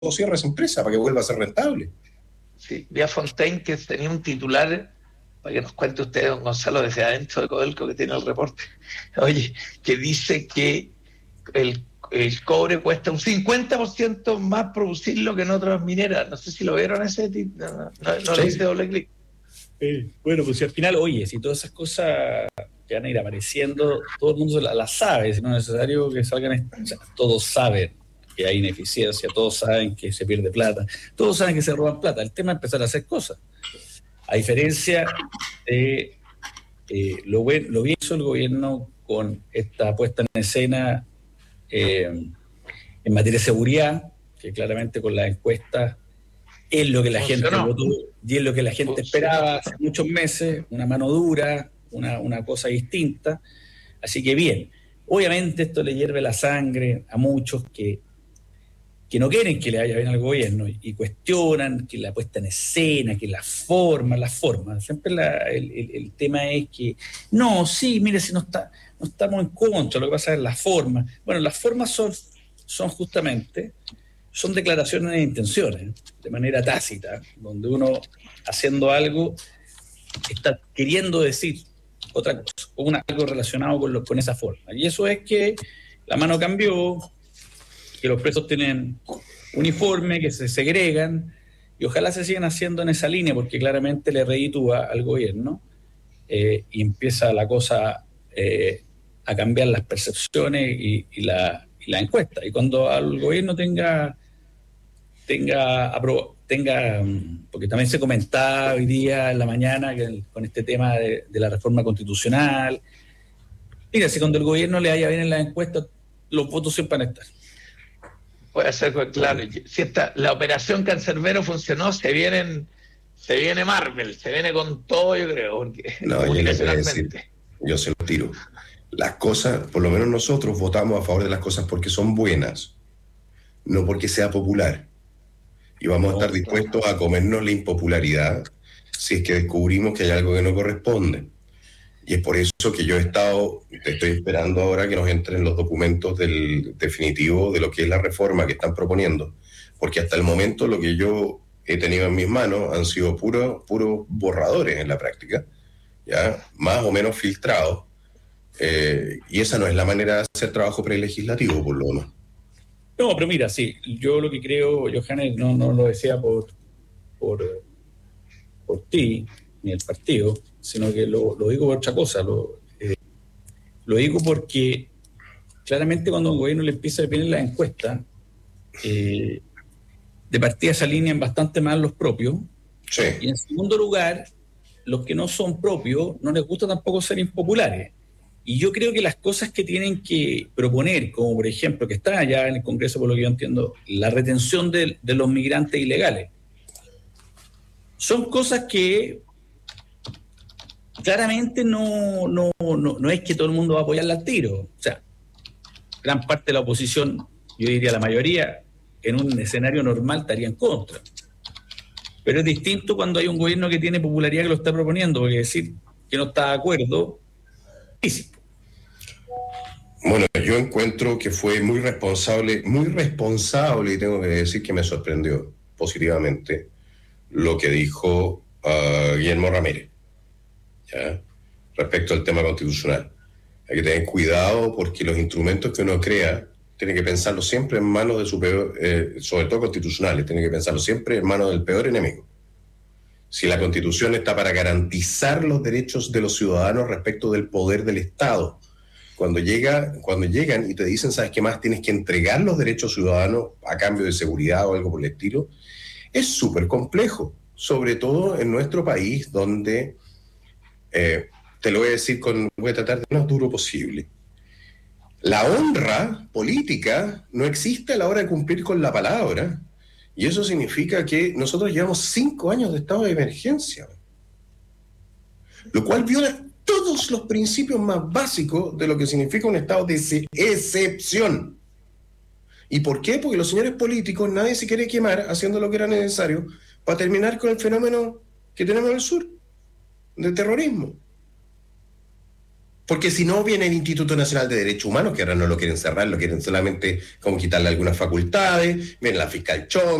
cierre esa empresa para que vuelva a ser rentable. Sí, vi a Fontaine que tenía un titular, para que nos cuente usted, don Gonzalo, desde adentro de Codelco, que tiene el reporte, oye, que dice que el cobre cuesta un 50% más producirlo que en otras mineras. No sé si lo vieron ese título, no le hice Sí. doble clic. Bueno, pues si al final, oye, si todas esas cosas que van a ir apareciendo, todo el mundo las sabe, si no es necesario que salgan, o sea, todos saben que hay ineficiencia, todos saben que se pierde plata, todos saben que se roban plata. El tema es empezar a hacer cosas. A diferencia de lo bien hizo el gobierno con esta puesta en escena en materia de seguridad, que claramente con las encuestas es lo que la gente votó y es lo que la gente esperaba hace muchos meses, una mano dura, una cosa distinta. Así que bien, obviamente esto le hierve la sangre a muchos que no quieren que le vaya bien al gobierno y cuestionan que la puesta en escena, que la forma. Siempre el tema es que, no, sí, mire, si no estamos en contra, lo que pasa es la forma. Bueno, las formas son justamente son declaraciones de intenciones, de manera tácita, donde uno, haciendo algo, está queriendo decir otra cosa, o algo relacionado con esa forma. Y eso es que la mano cambió, que los presos tienen uniforme, que se segregan, y ojalá se sigan haciendo en esa línea, porque claramente le reditúa al gobierno, y empieza la cosa a cambiar las percepciones y la encuesta. Y cuando al gobierno tenga, porque también se comentaba hoy día en la mañana con este tema de la reforma constitucional. Mira, si cuando el gobierno le vaya bien en las encuestas, los votos siempre van a estar. Puede ser, claro, si la operación Cancerbero funcionó, se viene Marvel, se viene con todo, yo creo, porque No, yo se lo tiro. Las cosas, por lo menos nosotros votamos a favor de las cosas porque son buenas, no porque sea popular. Y vamos a estar dispuestos a comernos la impopularidad si es que descubrimos que hay algo que no corresponde. Y es por eso que yo estoy esperando ahora que nos entren los documentos del definitivo de lo que es la reforma que están proponiendo. Porque hasta el momento lo que yo he tenido en mis manos han sido puros borradores en la práctica, ya más o menos filtrados. Y esa no es la manera de hacer trabajo prelegislativo, por lo menos. No, pero mira, sí, yo lo que creo, Johannes, no lo decía por ti, ni el partido, sino que lo digo por otra cosa. Lo digo porque claramente cuando un gobierno le empieza a venir las encuestas, de partida se alinean bastante mal los propios. Sí. Y en segundo lugar, los que no son propios no les gusta tampoco ser impopulares. Y yo creo que las cosas que tienen que proponer, como por ejemplo, que está allá en el Congreso, por lo que yo entiendo, la retención de los migrantes ilegales, son cosas que claramente no es que todo el mundo va a apoyarla al tiro. O sea, gran parte de la oposición, yo diría la mayoría, en un escenario normal estaría en contra. Pero es distinto cuando hay un gobierno que tiene popularidad que lo está proponiendo, porque decir que no está de acuerdo, difícil. Bueno, yo encuentro que fue muy responsable, y tengo que decir que me sorprendió positivamente lo que dijo Guillermo Ramírez, ¿ya? Respecto al tema constitucional. Hay que tener cuidado porque los instrumentos que uno crea tiene que pensarlo siempre en manos de su peor, sobre todo constitucionales, tiene que pensarlo siempre en manos del peor enemigo. Si la Constitución está para garantizar los derechos de los ciudadanos respecto del poder del Estado, cuando llegan y te dicen, ¿sabes qué más? Tienes que entregar los derechos ciudadanos a cambio de seguridad o algo por el estilo, es súper complejo, sobre todo en nuestro país donde, te lo voy a decir, voy a tratar de lo más duro posible. La honra política no existe a la hora de cumplir con la palabra, y eso significa que nosotros llevamos 5 años de estado de emergencia, lo cual viola todos los principios más básicos de lo que significa un estado de excepción. ¿Y por qué? Porque los señores políticos, nadie se quiere quemar haciendo lo que era necesario para terminar con el fenómeno que tenemos en el sur, de terrorismo. Porque si no, viene el Instituto Nacional de Derechos Humanos, que ahora no lo quieren cerrar, lo quieren solamente como quitarle algunas facultades, viene la fiscal Chong,